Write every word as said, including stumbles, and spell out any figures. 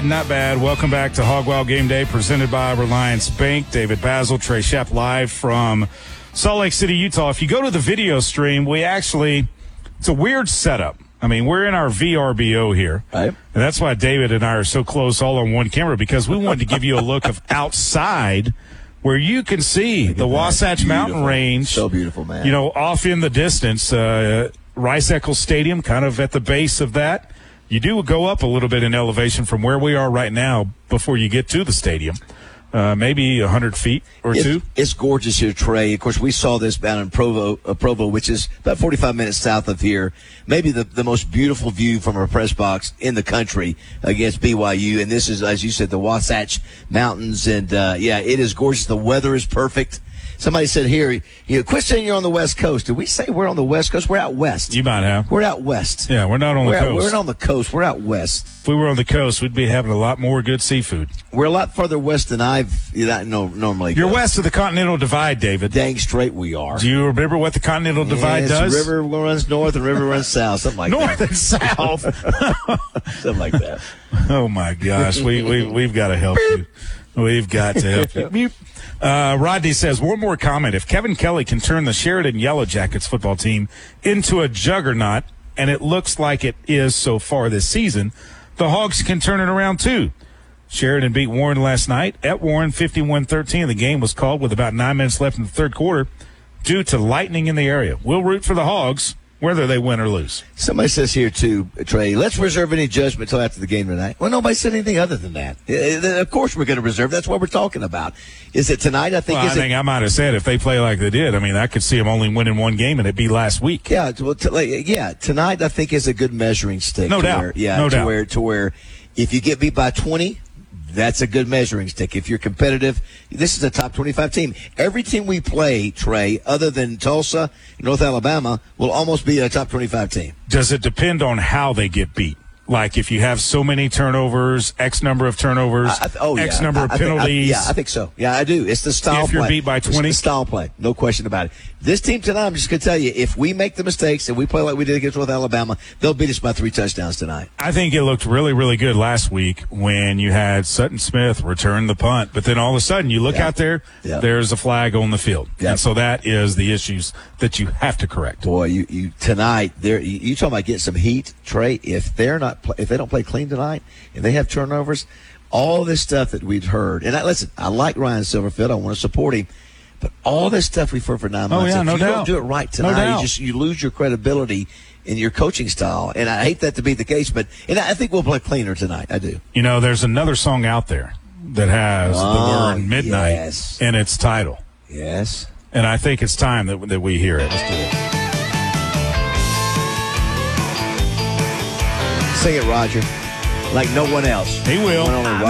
Not bad. Welcome back to Hog Wild Game Day, presented by Reliance Bank. David Basil, Trey Shepp, live from Salt Lake City, Utah. If you go to the video stream, we actually, it's a weird setup. I mean, we're in our V R B O here. Right. And that's why David and I are so close all on one camera, because we wanted to give you a look of outside where you can see the Wasatch Mountain Range. So beautiful, man. You know, off in the distance, uh, Rice Eccles Stadium, kind of at the base of that. You do go up a little bit in elevation from where we are right now before you get to the stadium, uh, maybe one hundred feet or it, two. It's gorgeous here, Trey. Of course, we saw this down in Provo, uh, Provo, which is about forty-five minutes south of here. Maybe the, the most beautiful view from a press box in the country against B Y U. And this is, as you said, the Wasatch Mountains. And, uh, yeah, it is gorgeous. The weather is perfect. Somebody said here, you know, quit saying you're on the West Coast. Did we say we're on the West Coast? We're out west. You might have. We're out west. Yeah, we're not on we're the out, coast. We're not on the coast. We're out west. If we were on the coast, we'd be having a lot more good seafood. We're a lot further west than I've you know, no, normally You're go. west of the Continental Divide, David. Dang straight we are. Do you remember what the Continental Divide yes, does? River runs north and river runs south, something like north that. and south. Something like that. Oh, my gosh. We, we, we've got to help you. We've got to help you. Uh, Rodney says, one more comment. If Kevin Kelly can turn the Sheridan Yellow Jackets football team into a juggernaut, and it looks like it is so far this season, the Hogs can turn it around too. Sheridan beat Warren last night at Warren fifty-one thirteen. The game was called with about nine minutes left in the third quarter due to lightning in the area. We'll root for the Hogs, whether they win or lose. Somebody says here, too, Trey, let's reserve any judgment until after the game tonight. Well, nobody said anything other than that. Uh, Of course we're going to reserve. That's what we're talking about. Is it tonight? I think Well, is I think it, I might have said if they play like they did, I mean, I could see them only winning one game, and it'd be last week. Yeah, well, t- like, yeah. Tonight, I think, is a good measuring stick. No to doubt. Where, yeah, No to doubt. Where, to where if you get beat by twenty, that's a good measuring stick. If you're competitive, this is a top twenty-five team. Every team we play, Trey, other than Tulsa, North Alabama, will almost be a top twenty-five team. Does it depend on how they get beat? Like if you have so many turnovers, X number of turnovers, I, I, oh, X yeah. number I, of I think- penalties. I, yeah, I think so. Yeah, I do. It's the style If you're play. beat by twenty? It's the style play. No question about it. This team tonight, I'm just going to tell you, if we make the mistakes and we play like we did against North Alabama, they'll beat us by three touchdowns tonight. I think it looked really, really good last week when you had Sutton Smith return the punt. But then all of a sudden you look Yeah. out there, Yeah. there's a flag on the field. Yeah. And so that is the issues that you have to correct. Boy, you, you tonight, they're, you, you talking about getting some heat, Trey. If they're not, pl- if they don't play clean tonight, and they have turnovers, all this stuff that we've heard. And I, listen, I like Ryan Silverfield. I want to support him. But all this stuff we've heard for nine Oh, months, yeah, if no you doubt. don't do it right No tonight, doubt. you just you lose your credibility in your coaching style. And I hate that to be the case, but and I think we'll play cleaner tonight. I do. You know, there's another song out there that has Oh, the word midnight yes. in its title. Yes. And I think it's time that, that we hear it. Let's do it. Sing it, Roger. Like no one else. He will. One only